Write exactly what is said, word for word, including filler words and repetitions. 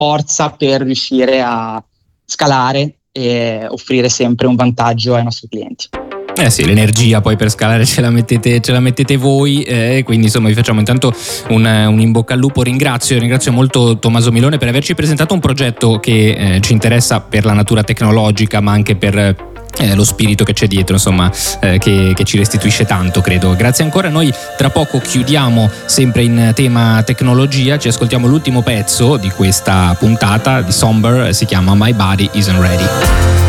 forza per riuscire a scalare e offrire sempre un vantaggio ai nostri clienti. Eh sì, l'energia poi per scalare ce la mettete, ce la mettete voi, eh, quindi insomma vi facciamo intanto un, un in bocca al lupo. Ringrazio, ringrazio molto Tommaso Milone per averci presentato un progetto che eh, ci interessa per la natura tecnologica, ma anche per eh, lo spirito che c'è dietro, insomma, eh, che, che ci restituisce tanto, credo. Grazie ancora. Noi tra poco chiudiamo sempre in tema tecnologia, ci ascoltiamo l'ultimo pezzo di questa puntata di Somber, si chiama My Body Isn't Ready.